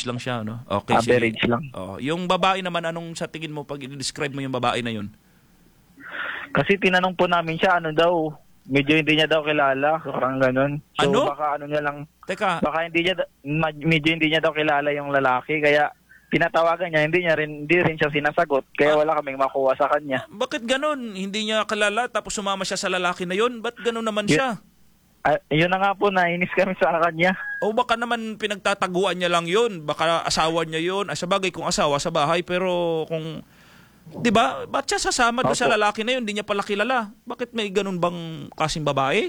average lang siya, no? Okay, Average sige. lang. Oh, yung babae naman, anong sa tingin mo pag i-describe mo yung babae na yun? Kasi tinanong po namin siya, ano daw, medyo hindi niya daw kilala, parang ganun. So Ano? baka ano niya lang, Teka, baka medyo hindi niya daw kilala yung lalaki, kaya pinatawagan niya, hindi rin siya sinasagot, kaya wala kaming makuha sa kanya. bakit ganun? Hindi niya kalala tapos sumama siya sa lalaki na yun? Ba't ganun naman siya? Yun na nga po, nainis kami sa kanya. O baka naman pinagtataguan niya lang yun. Baka asawa niya yun. Sa bagay kung asawa sa bahay, pero kung... Di ba? Ba't siya sasama doon sa lalaki na yun? Hindi niya pala kilala. Bakit may ganun bang kasing babae?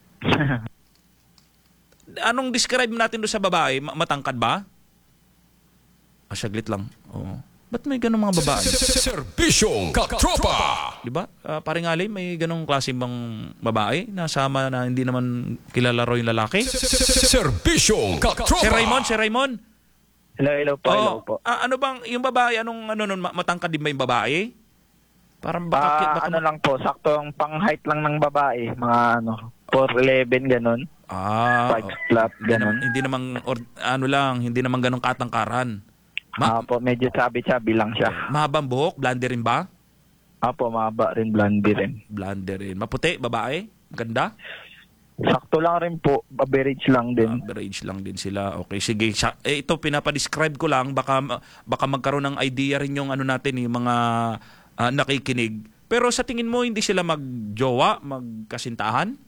Anong describe natin doon sa babae? Matangkad ba? Saglit lang. Oo. Ba't may ganun mga babae? Serbisyong katropa! Di ba? Paring Ali, may ganung klase bang babae na sama na hindi naman kilala raw yung lalaki? Serbisyong katropa! Si Raymond? Hello po. Ano bang, yung babae, nun, matangkad din ba yung babae? Parang baka Ano lang po, sakto ang pang-height lang ng babae, mga 4'11", ganun. 5 flat, ganun. Hindi naman ganun katangkaran. Po, medyo chubby lang siya. Mahabang buhok, blonde rin ba? Po, mahaba rin, blondie rin. Blonde rin. Maputi, babae? Ganda? Sakto lang rin po, average lang din. Average lang din sila. Okay, sige. Ito, pinapadescribe ko lang. Baka magkaroon ng idea rin yung natin, yung mga nakikinig. Pero sa tingin mo, hindi sila magjowa, magkasintahan?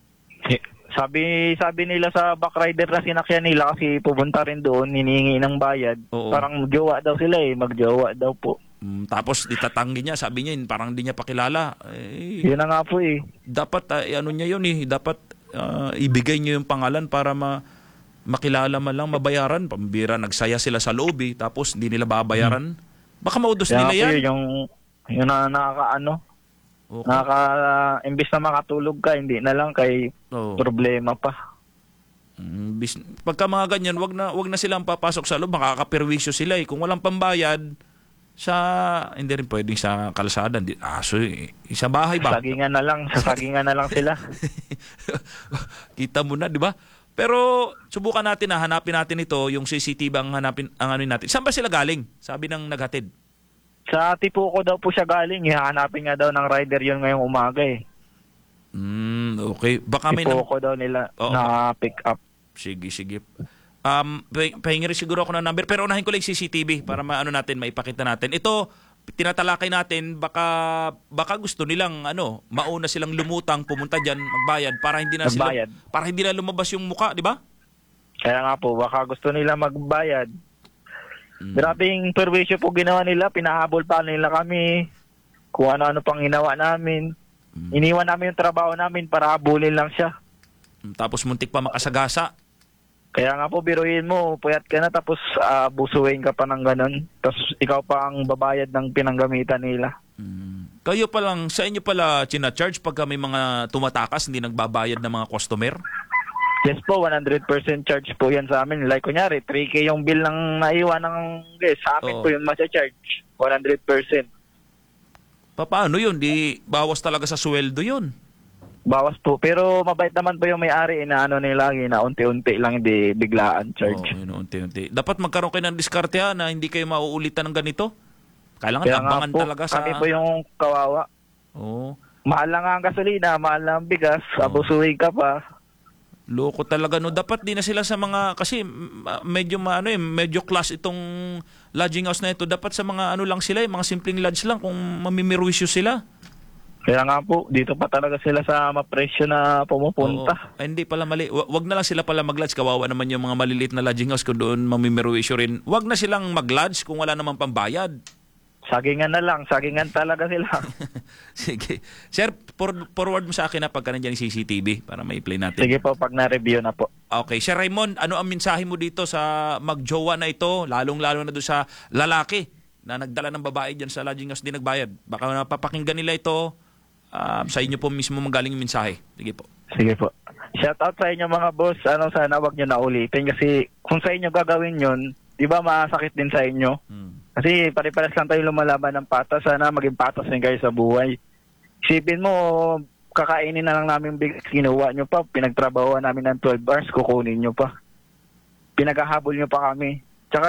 Sabi nila sa backrider na sinakyan nila kasi pupunta rin doon, hinihingi ng bayad. Oo. Parang jowa daw sila magjowa daw po. Tapos itatanggi niya, sabi niya, parang hindi niya pakilala. Yun na nga po Dapat, niya yun dapat ibigay niyo yung pangalan para makilala man lang, mabayaran. Pambira, nagsaya sila sa loob tapos hindi nila babayaran. Baka maudos nila yan. Yung nakakaano. Okay. Imbis na makatulog ka, hindi na lang kay problema pa. Pagka mga ganyan, wag na silang papasok sa loob, makakaperwisyo sila Kung walang pambayad, hindi rin pwedeng sa kalsada. Sa bahay ba? Sagingan na lang sila. Kita mo na, di ba? Pero subukan natin hanapin natin ito, yung CCTV ang hanapin natin. Saan ba sila galing? Sabi ng naghatid. Sa Tipuco daw po siya galing. Hahanapin nga daw ng rider yun ngayong umaga Okay. Baka may Tipuco daw nila na pick up. Sige. Pahingi rin siguro ako ng number. Pero unahin ko lang yung CCTV para maipakita natin. Ito, tinatalakay natin, baka gusto nilang mauna silang lumutang, pumunta diyan, magbayad para hindi na lumabas yung muka, di ba? Kaya nga po, baka gusto nila magbayad. Grabing perwisyo po ginawa nila, pinahabol pa nila kami, kung ano-ano pang ginawa namin. Iniwan namin yung trabaho namin para habulin lang siya. Tapos muntik pa makasagasa. Kaya nga po, biruin mo, puyat ka na, tapos busuin ka pa ng ganun. Tapos ikaw pa ang babayad ng pinanggamitan nila. Kayo pa lang, sa inyo pala charge pagka may mga tumatakas, hindi nagbabayad ng mga customer? Yes po, 100% charge po yan sa amin. Like kunyari, 3K yung bill ng naiwan ng guest. Sa amin po yung masya-charge. 100%. Paano yun? Di bawas talaga sa sweldo yun? Bawas po. Pero mabait naman po yung may-ari. Inaano nila lagi na unti-unti lang, hindi biglaan charge. Unti-unti. Dapat magkaroon kayo ng diskarte na hindi kayo mauulitan ng ganito. Kailangan kaya abangan po, talaga sa... Kami po yung kawawa. Mahal lang ang gasolina, mahal lang ang bigas. Abusuhin ka pa. Loko talaga dapat di na sila sa mga kasi medyo medyo class itong lodging house na ito. Dapat sa mga lang sila, mga simpleng lodge lang kung mamimirwisyo sila. Kaya nga po, dito pa talaga sila sa mapresyo na pumupunta. Hindi pala mali. Wag na lang sila pala mag-lodge. Kawawa naman yung mga maliliit na lodging house kung doon mamimirwisyo rin. Wag na silang mag-lodge kung wala namang pambayad. Sagingan na lang. Sagingan talaga sila. Sige. Sir, forward mo sa akin pagka nandiyan yung CCTV para ma-play natin. Sige po, pag na-review na po. Okay. Sir Raymond, ano ang mensahe mo dito sa magjowa na ito? Lalong-lalo na doon sa lalaki na nagdala ng babae dyan sa lodging house di nagbayad. Baka napapakinggan nila ito. Sa inyo po mismo magaling yung mensahe. Sige po. Sige po. Shout out sa inyo mga boss. Sana wag nyo na ulitin. Kasi kung sa inyo gagawin yun, di ba masakit din sa inyo? Kasi pare-pares lang tayo lumalaban ng patas. Sana maging patas din kayo sa buhay. Isipin mo, kakainin na lang namin bigas, kinuha nyo pa. Pinagtrabahoan namin ng 12 hours, kukunin nyo pa. Pinaghahabol nyo pa kami.